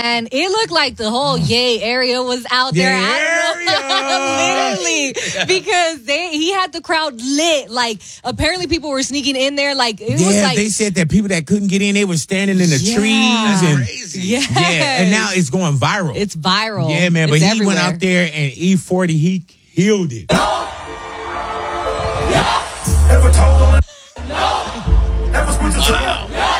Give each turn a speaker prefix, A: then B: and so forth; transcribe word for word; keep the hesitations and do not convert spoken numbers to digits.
A: and it looked like the whole Yay area was out there.
B: Yeah,
A: I don't know. Literally, because they he had the crowd lit. Like, apparently people were sneaking in there. Like, it
B: yeah,
A: was like,
B: they said that people that couldn't get in, they were standing in the
A: Yeah.
B: trees. And,
C: Crazy.
A: yeah,
B: yeah, and now it's going viral.
A: it's viral.
B: yeah, man, but
A: It's
B: he
A: everywhere.
B: went out there and E forty, he killed it.
D: Ever told them? No. Ever switched to
C: Wow.